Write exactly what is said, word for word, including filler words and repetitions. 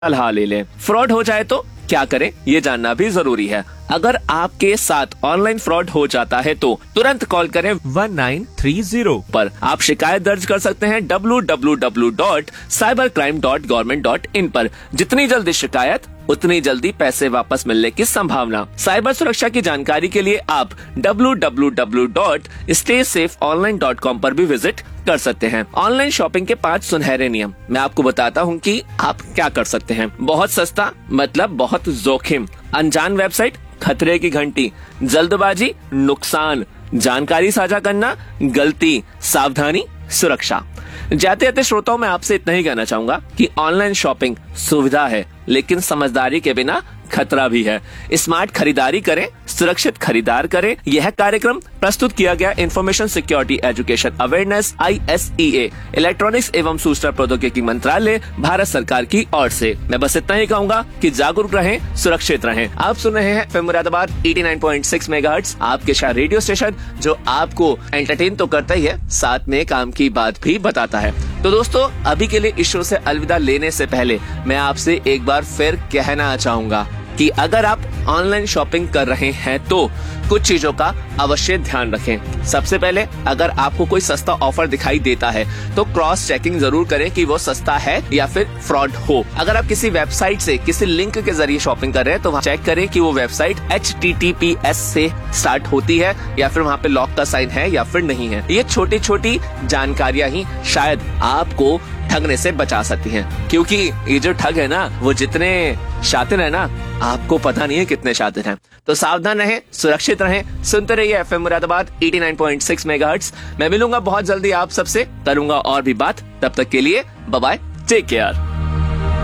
सलाह ले लें। फ्रॉड हो जाए तो क्या करें, ये जानना भी जरूरी है। अगर आपके साथ ऑनलाइन फ्रॉड हो जाता है तो तुरंत कॉल करें वन नाइन थ्री जीरो पर। आप शिकायत दर्ज कर सकते हैं W W W dot cyber crime dot government dot in पर। जितनी जल्दी शिकायत उतनी जल्दी पैसे वापस मिलने की संभावना। साइबर सुरक्षा की जानकारी के लिए आप W W W dot stay safe online dot com पर भी विजिट कर सकते हैं। ऑनलाइन शॉपिंग के पांच सुनहरे नियम मैं आपको बताता हूं कि आप क्या कर सकते हैं। बहुत सस्ता मतलब बहुत जोखिम, अनजान वेबसाइट खतरे की घंटी, जल्दबाजी नुकसान, जानकारी साझा करना गलती, सावधानी सुरक्षा। जाते जाते श्रोताओं में आपसे इतना ही कहना चाहूंगा कि ऑनलाइन शॉपिंग सुविधा है लेकिन समझदारी के बिना खतरा भी है। स्मार्ट खरीदारी करें, सुरक्षित खरीदार करें। यह कार्यक्रम प्रस्तुत किया गया information security education awareness I S E A electronics एवं सूचना प्रौद्योगिकी मंत्रालय भारत सरकार की ओर से। मैं बस इतना ही कहूंगा कि जागरूक रहें, सुरक्षित रहें। आप सुन रहे हैं एफएम मुरादाबाद नवासी पॉइंट छह मेगाहर्ट्ज, आपके शहर रेडियो स्टेशन जो आपको एंटरटेन तो करता ही है, साथ में काम की बात भी बताता है। तो दोस्तों, अभी के लिए इस शो से अलविदा लेने से पहले मैं आपसे एक बार फिर कहना चाहूंगा कि अगर आप ऑनलाइन शॉपिंग कर रहे हैं तो कुछ चीजों का अवश्य ध्यान रखें। सबसे पहले, अगर आपको कोई सस्ता ऑफर दिखाई देता है तो क्रॉस चेकिंग जरूर करें कि वो सस्ता है या फिर फ्रॉड हो। अगर आप किसी वेबसाइट से किसी लिंक के जरिए शॉपिंग कर रहे हैं तो वहाँ चेक करें कि वो website H T T P S से स्टार्ट होती है या फिर वहाँ पे लॉक का साइन है या फिर नहीं है। ये छोटी छोटी जानकारियां ही शायद आपको ठगने से बचा सकती हैं, क्योंकि ये जो ठग है ना वो जितने शातिर है ना आपको पता नहीं है कितने शातिर हैं। तो सावधान रहें, सुरक्षित रहें, सुनते रहिए एफएम मुरादाबाद नवासी पॉइंट छह मेगाहर्ट्ज। मैं मिलूंगा बहुत जल्दी आप सबसे, करूंगा और भी बात। तब तक के लिए बाय बाय, टेक केयर।